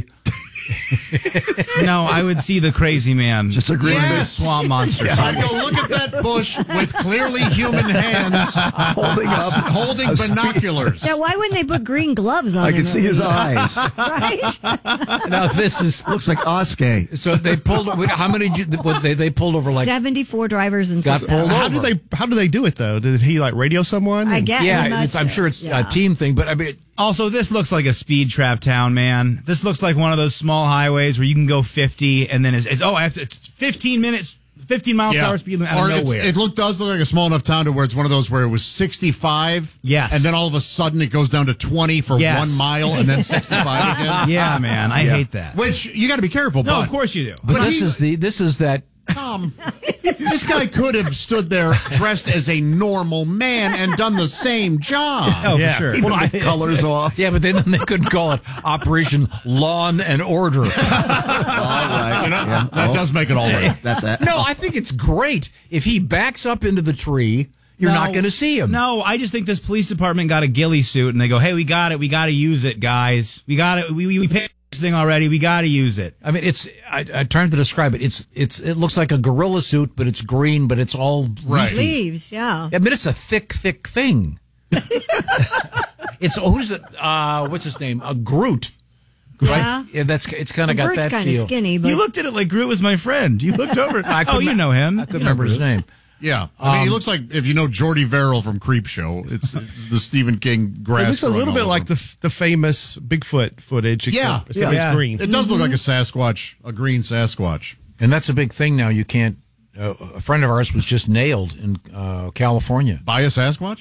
No, I would see the crazy man. Just a green Yes. swamp monster. I'd go look at that bush with clearly human hands Holding up holding a speed- binoculars. Yeah, why wouldn't they put green gloves on? I him can see his eyes. Right? now this is, Looks like Oskay. so they pulled, how many, did you- what, they, they pulled over like, seventy-four drivers and Got six pulled hours. How do they? How do they do it though? Did he like radio someone? I guess. yeah, he it's, must I'm have. sure it's Yeah. a team thing, but I mean, Also, this looks like a speed trap town, man. This looks like one of those small highways where you can go fifty and then it's, it's oh, I have to, it's fifteen minutes, fifteen miles per hour speed limit out Or of it's- nowhere. it look, does look like a small enough town to where it's one of those where it was sixty-five. Yes. And then all of a sudden it goes down to twenty for Yes. one mile and then sixty-five again. Yeah, man, I hate that. Which you got to be careful. No, but, of course you do. but, But this he- is the, this is that, Tom, this guy could have stood there dressed as a normal man and done the same job. Oh, Yeah. for sure. Even Well, the I- colors off. yeah, but then they couldn't call it Operation Lawn and Order. All right. You know, Yeah. that Oh, does make it all right. That's it. No, I think it's great. If he backs up into the tree, you're No, not going to see him. No, I just think this police department got a ghillie suit and they go, hey, we got it. We got to use it, guys. We got it. We, we, we picked this thing already. We got to use it. I mean, it's. I, I trying to describe it. It's. It's. It looks like a gorilla suit, but it's green, but it's all Right. leafy. Leaves, yeah. I mean, it's a thick, thick thing. It's who's it? Uh, what's his name? A Groot. Yeah. Right? Yeah, that's. It's kind of got Bert's that kind of feel. skinny, but You looked at it like Groot was my friend. You looked over. I oh, couldn't- you know him. I couldn't You know remember his Groot. name. Yeah. I mean, he Um, looks like, if you know Jordy Verrill from Creep Show, it's, it's the Stephen King grass. It looks a growing little all bit over like him. the the famous Bigfoot footage. Yeah. Except, except Yeah. it's green. It does look like a Sasquatch, a green Sasquatch. And that's a big thing now. You can't. Uh, a friend of ours was just nailed in uh, California By a Sasquatch?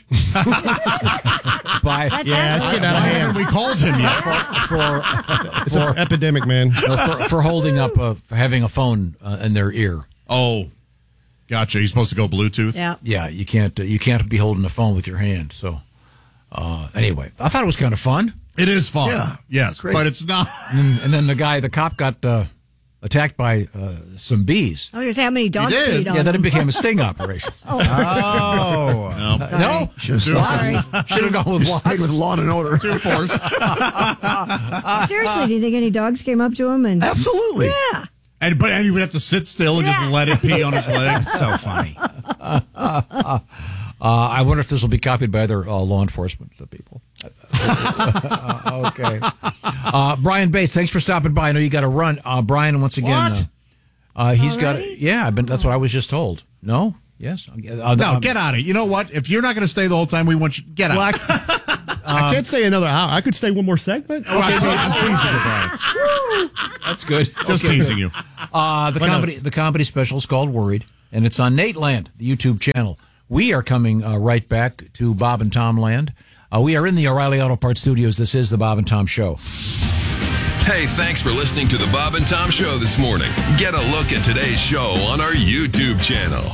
by. Yeah, it's getting out of Why hand. haven't we called him yet? for It's for, an epidemic, man. no, for for holding up a, for having a phone uh, in their ear. Oh, gotcha. He's supposed to go Bluetooth? yeah. Yeah, you can't uh, you can't be holding the phone with your hand. So uh, anyway, I thought it was kind of fun. It is fun. Yeah. Yes, Great. but it's not. And then, and then the guy, the cop, got uh, attacked by uh, some bees. I was going to say how many dogs did. peed on Yeah, then it him. became a sting operation. Oh. No. No, Should should have have gone with stayed wasps. with Law and Order. Too forced. Seriously, do you think any dogs came up to him? And Absolutely. Yeah. And but and he would have to sit still and Yeah. just let it pee on his legs. So funny. Uh, I wonder if this will be copied by other uh, law enforcement people. uh, okay. Uh, Brian Bates, thanks for stopping by. I know you got to run. Uh, Brian, once again, What? Uh, uh, he's got. Already? Yeah, I've been. That's what I was just told. No. Yes. Uh, No, um, get out of it. You know what? If you're not going to stay the whole time, we want you get out. Well, I, I can't stay another hour. I could stay one more segment. Okay, I'm teasing you, Brian. That's good. Just Okay. teasing you. Uh, the Why not? comedy, the comedy special is called Worried, and it's on Nate Land, the YouTube channel. We are coming uh, right back to Bob and Tom Land. Uh, we are in the O'Reilly Auto Parts studios. This is the Bob and Tom Show. Hey, thanks for listening to the Bob and Tom Show this morning. Get a look at today's show on our YouTube channel.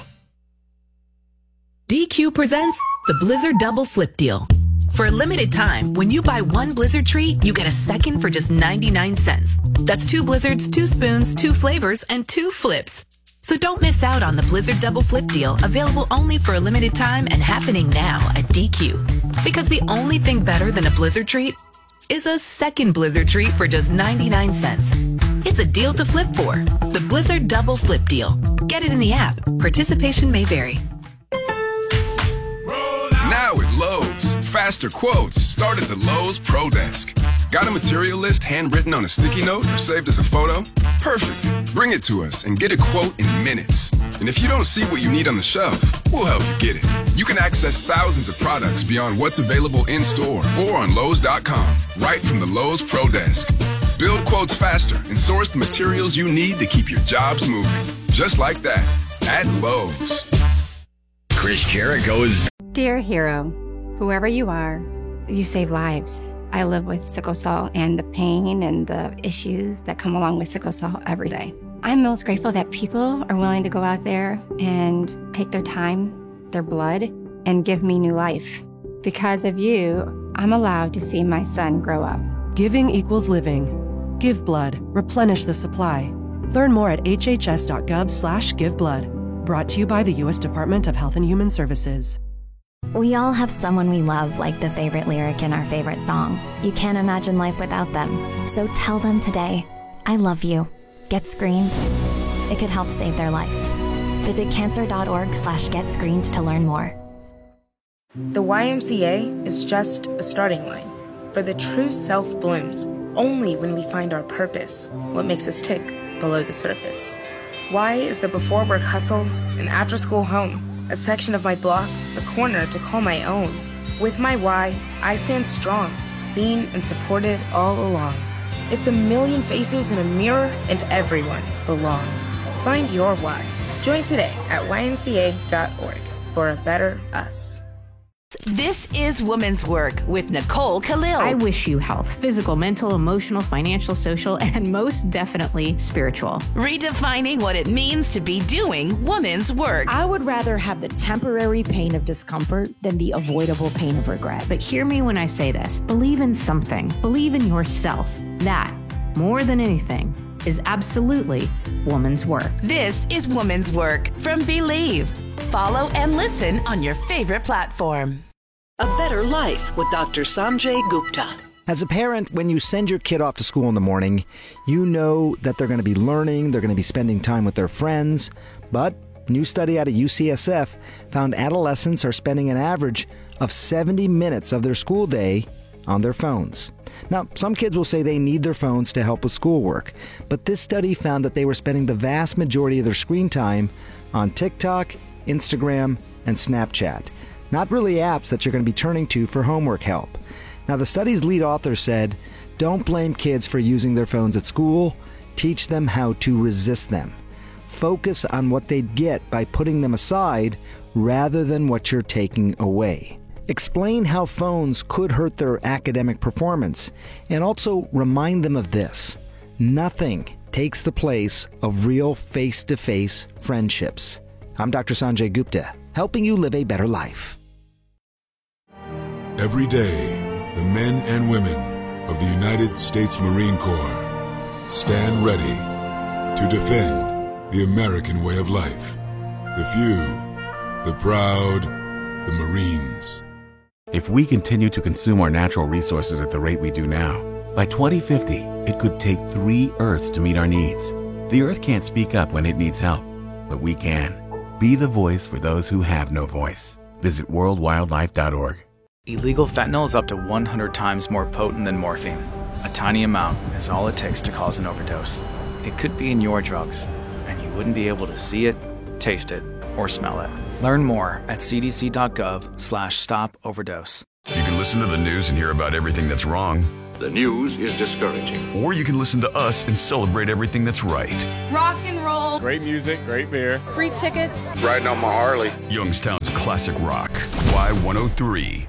D Q presents the Blizzard Double Flip Deal. For a limited time, when you buy one Blizzard treat, you get a second for just ninety-nine cents. That's two Blizzards, two spoons, two flavors, and two flips. So don't miss out on the Blizzard Double Flip Deal, available only for a limited time and happening now at D Q. Because the only thing better than a Blizzard treat is a second Blizzard treat for just ninety-nine cents. It's a deal to flip for. The Blizzard Double Flip Deal. Get it in the app. Participation may vary. Now at Lowe's, faster quotes start at the Lowe's Pro Desk. Got a material list handwritten on a sticky note or saved as a photo? Perfect. Bring it to us and get a quote in minutes. And if you don't see what you need on the shelf, we'll help you get it. You can access thousands of products beyond what's available in-store or on Lowe's dot com, right from the Lowe's Pro Desk. Build quotes faster and source the materials you need to keep your jobs moving. Just like that, at Lowe's. Chris Jericho is... Dear hero, whoever you are, you save lives. I live with sickle cell and the pain and the issues that come along with sickle cell every day. I'm most grateful that people are willing to go out there and take their time, their blood, and give me new life. Because of you, I'm allowed to see my son grow up. Giving equals living. Give blood. Replenish the supply. Learn more at hhs.gov slash give blood. Brought to you by the U S Department of Health and Human Services. We all have someone we love, like the favorite lyric in our favorite song. You can't imagine life without them. So tell them today, I love you. Get screened. It could help save their life. Visit cancer.org slash get screened to learn more. The Y M C A is just a starting line. For the true self blooms only when we find our purpose, what makes us tick below the surface. Y is the before work hustle and after school home, a section of my block, a corner to call my own. With my Y, I stand strong, seen and supported all along. It's a million faces in a mirror and everyone belongs. Find your why. Join today at y m c a dot org for a better us. This is Women's Work with Nicole Khalil. I wish you health, physical, mental, emotional, financial, social, and most definitely spiritual. Redefining what it means to be doing women's work. I would rather have the temporary pain of discomfort than the avoidable pain of regret. But hear me when I say this. Believe in something. Believe in yourself. That, more than anything, is absolutely woman's work. This is Woman's Work from Believe. Follow and listen on your favorite platform. A Better Life with Doctor Sanjay Gupta. As a parent, when you send your kid off to school in the morning, you know that they're going to be learning, they're going to be spending time with their friends. But a new study out of U C S F found adolescents are spending an average of seventy minutes of their school day on their phones. Now, some kids will say they need their phones to help with schoolwork, but this study found that they were spending the vast majority of their screen time on TikTok, Instagram, and Snapchat. Not really apps that you're going to be turning to for homework help. Now, the study's lead author said, don't blame kids for using their phones at school. Teach them how to resist them. Focus on what they'd get by putting them aside rather than what you're taking away. Explain how phones could hurt their academic performance, and also remind them of this. Nothing takes the place of real face-to-face friendships. I'm Doctor Sanjay Gupta, helping you live a better life. Every day, the men and women of the United States Marine Corps stand ready to defend the American way of life. The few, the proud, the Marines. If we continue to consume our natural resources at the rate we do now, by twenty fifty, it could take three Earths to meet our needs. The Earth can't speak up when it needs help, but we can. Be the voice for those who have no voice. Visit world wildlife dot org. Illegal fentanyl is up to one hundred times more potent than morphine. A tiny amount is all it takes to cause an overdose. It could be in your drugs, and you wouldn't be able to see it, taste it, or smell it. Learn more at c d c dot gov slash stop overdose. You can listen to the news and hear about everything that's wrong. The news is discouraging. Or you can listen to us and celebrate everything that's right. Rock and roll. Great music, great beer. Free tickets. Riding on my Harley. Youngstown's classic rock. Y one oh three.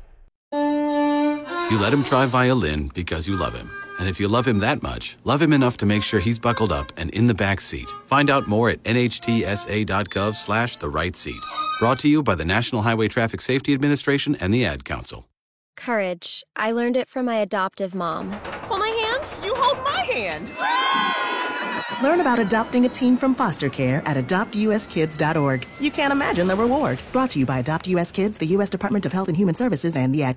You let him try violin because you love him. And if you love him that much, love him enough to make sure he's buckled up and in the back seat. Find out more at n h t s a dot gov slash the right seat. Brought to you by the National Highway Traffic Safety Administration and the Ad Council. Courage. I learned it from my adoptive mom. Hold my hand. You hold my hand. Learn about adopting a teen from foster care at adopt u s kids dot org. You can't imagine the reward. Brought to you by Adopt U S Kids, the U S Department of Health and Human Services, and the Ad